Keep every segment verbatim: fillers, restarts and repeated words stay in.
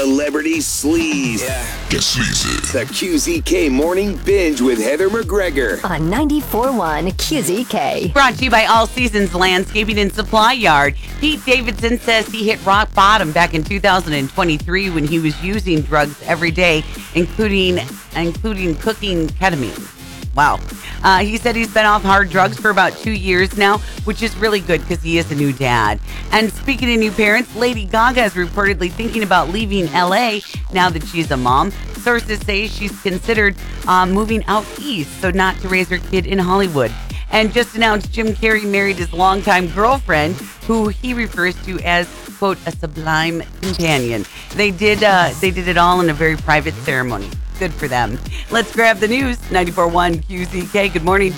Celebrity Sleaze. Yeah. Get sleazy. The Q Z K Morning Binge with Heather McGregor. On ninety-four point one Q Z K. Brought to you by All Seasons Landscaping and Supply Yard. Pete Davidson says he hit rock bottom back in two thousand twenty-three when he was using drugs every day, including including cooking ketamine. Wow. Uh, he said he's been off hard drugs for about two years now, which is really good because he is a new dad. And speaking of new parents, Lady Gaga is reportedly thinking about leaving L A now that she's a mom. Sources say she's considered uh, moving out east, so not to raise her kid in Hollywood. And just announced Jim Carrey married his longtime girlfriend, who he refers to as, quote, a sublime companion. They did, uh, they did it all in a very private ceremony. Good for them. Let's grab the news. ninety-four point one Q Z K. Good morning.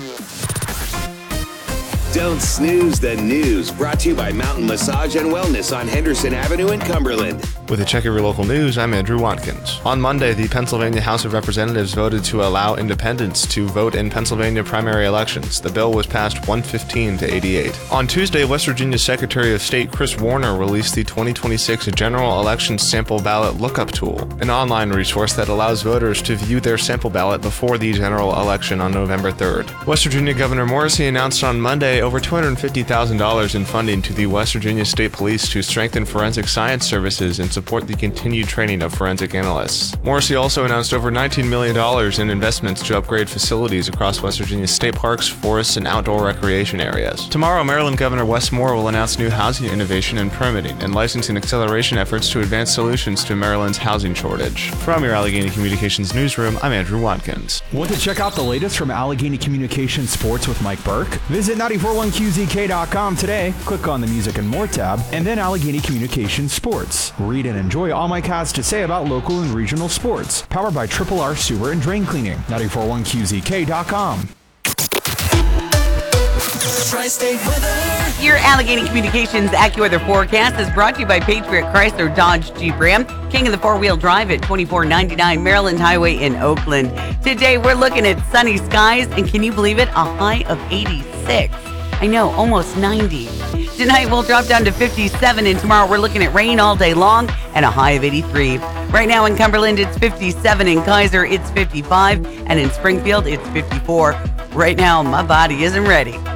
Don't snooze the news. Brought to you by Mountain Massage and Wellness on Henderson Avenue in Cumberland. With a check of your local news, I'm Andrew Watkins. On Monday, the Pennsylvania House of Representatives voted to allow independents to vote in Pennsylvania primary elections. The bill was passed one fifteen to eighty-eight. On Tuesday, West Virginia Secretary of State Chris Warner released the twenty twenty-six General Election Sample Ballot Lookup Tool, an online resource that allows voters to view their sample ballot before the general election on November third. West Virginia Governor Morrisey announced on Monday over two hundred fifty thousand dollars in funding to the West Virginia State Police to strengthen forensic science services and support the continued training of forensic analysts. Morrisey also announced over nineteen million dollars in investments to upgrade facilities across West Virginia's state parks, forests, and outdoor recreation areas. Tomorrow, Maryland Governor Wes Moore will announce new housing innovation and permitting and licensing acceleration efforts to advance solutions to Maryland's housing shortage. From your Allegheny Communications newsroom, I'm Andrew Watkins. Want to check out the latest from Allegheny Communications Sports with Mike Burke? Visit ninety-four point one Q Z K dot com today, click on the Music and More tab, and then Allegheny Communications Sports. Read and enjoy all Mike has to say about local and regional sports. Powered by Triple R Sewer and Drain Cleaning. ninety-four point one Q Z K dot com. Your Allegheny Communications AccuWeather forecast is brought to you by Patriot Chrysler Dodge Jeep Ram, king of the four-wheel drive at twenty-four ninety-nine Maryland Highway in Oakland. Today we're looking at sunny skies, and can you believe it? A high of eighty-six. I know, almost ninety. Tonight we'll drop down to fifty-seven, and tomorrow we're looking at rain all day long and a high of eighty-three. Right now in Cumberland it's fifty-seven, in Kaiser it's fifty-five, and in Springfield it's fifty-four. Right now my body isn't ready.